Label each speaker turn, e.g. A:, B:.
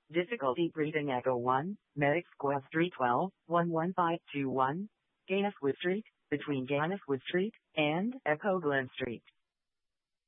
A: Difficulty breathing Echo 1, Medic Squad 312, 11521, Gaineswood Street, between Gaineswood Street and Echo Glen Street.